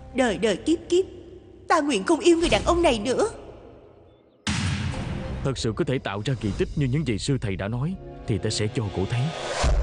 Đời đời kiếp kiếp ta nguyện không yêu người đàn ông này nữa. Thật sự có thể tạo ra kỳ tích như những gì sư thầy đã nói thì ta sẽ cho cổ thấy.